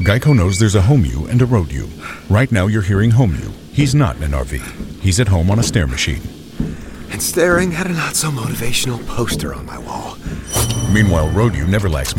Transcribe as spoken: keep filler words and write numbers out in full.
Geico knows there's a home you and a road you. Right now you're hearing home you. He's not in an R V. He's at home on a stair machine. And staring at a not-so-motivational poster on my wall. Meanwhile, road you never lacks